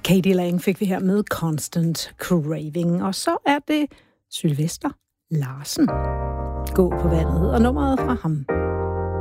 Katie Lang fik vi her med Constant Craving. Og så er det Sylvester Larsen. Gå på vandet, og nummeret fra ham.